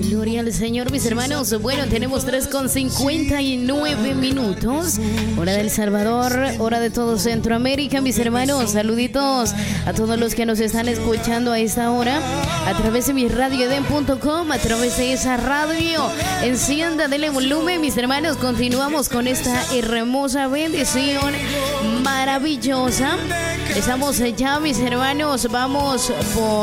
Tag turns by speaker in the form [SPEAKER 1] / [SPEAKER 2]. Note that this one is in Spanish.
[SPEAKER 1] Gloria al Señor, mis hermanos. Bueno, tenemos 3:59 minutos. Hora del Salvador, hora de todo Centroamérica, mis hermanos. Saluditos a todos los que nos están escuchando a esta hora a través de mi radioeden.com, a través de esa radio. Encienda, dele volumen, mis hermanos. Continuamos con esta hermosa bendición maravillosa. Estamos ya, mis hermanos. Vamos por